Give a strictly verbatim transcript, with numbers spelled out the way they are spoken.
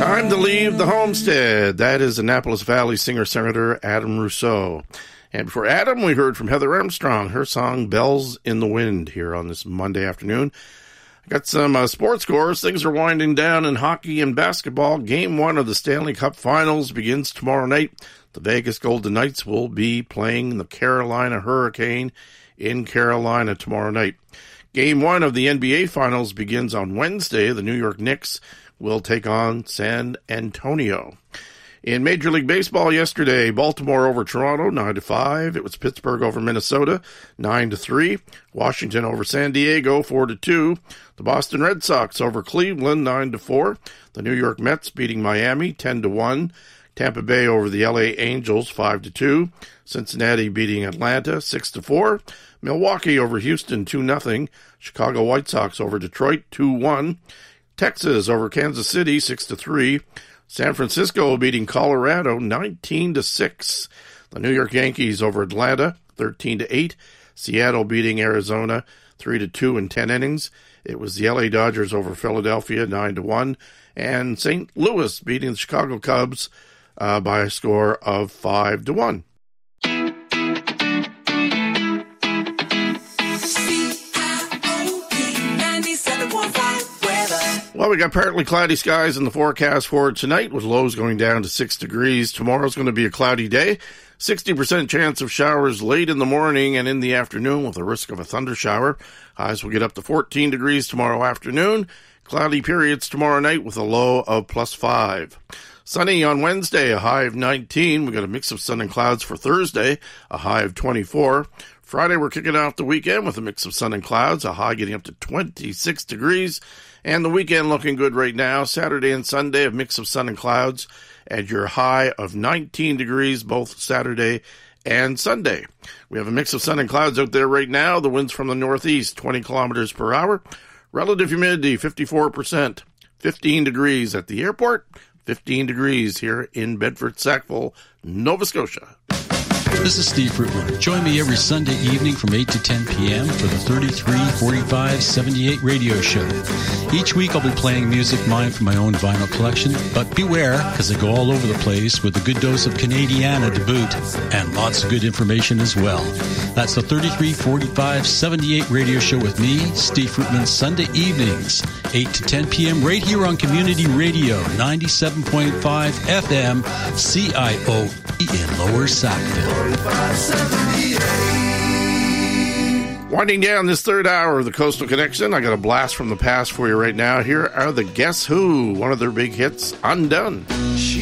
Time to leave the homestead. That is Annapolis Valley singer-songwriter Adam Rousseau. And before Adam, we heard from Heather Armstrong, her song Bells in the Wind, here on this Monday afternoon. I got some uh, sports scores. Things are winding down in hockey and basketball. Game one of the Stanley Cup Finals begins tomorrow night. The Vegas Golden Knights will be playing the Carolina Hurricane in Carolina tomorrow night. Game one of the N B A Finals begins on Wednesday. The New York Knicks will take on San Antonio. In Major League Baseball yesterday, Baltimore over Toronto, nine to five. It was Pittsburgh over Minnesota, nine to three. Washington over San Diego, four to two. The Boston Red Sox over Cleveland, nine to four. The New York Mets beating Miami, ten to one. Tampa Bay over the L A Angels, five to two. Cincinnati beating Atlanta, six to four. Milwaukee over Houston, two nothing. Chicago White Sox over Detroit, two one. Texas over Kansas City, six to three. San Francisco beating Colorado, nineteen to six. The New York Yankees over Atlanta, thirteen to eight. Seattle beating Arizona, three to two in ten innings. It was the L A Dodgers over Philadelphia, nine to one. And Saint Louis beating the Chicago Cubs uh, by a score of five to one. Well, we got partly cloudy skies in the forecast for tonight, with lows going down to six degrees. Tomorrow's going to be a cloudy day. sixty percent chance of showers late in the morning and in the afternoon with a risk of a thunder shower. Highs will get up to fourteen degrees tomorrow afternoon. Cloudy periods tomorrow night with a low of plus five. Sunny on Wednesday, a high of nineteen. We got a mix of sun and clouds for Thursday, a high of twenty-four. Friday, we're kicking off the weekend with a mix of sun and clouds, a high getting up to twenty-six degrees. And the weekend looking good right now. Saturday and Sunday, a mix of sun and clouds at your high of nineteen degrees, both Saturday and Sunday. We have a mix of sun and clouds out there right now. The winds from the northeast, twenty kilometers per hour. Relative humidity, fifty-four percent. fifteen degrees at the airport, fifteen degrees here in Bedford-Sackville, Nova Scotia. This is Steve Fruitman. Join me every Sunday evening from eight to ten p.m. for the thirty-three forty-five seventy-eight radio show. Each week I'll be playing music mine from my own vinyl collection, but beware, because I go all over the place with a good dose of Canadiana to boot, and lots of good information as well. That's the thirty-three forty-five seventy-eight radio show with me, Steve Fruitman, Sunday evenings, eight to ten p.m. right here on Community Radio, ninety-seven point five F M, C I O E in Lower Sackville. Winding down this third hour of the Coastal Connection, I got a blast from the past for you right now. Here are the Guess Who, one of their big hits, Undone.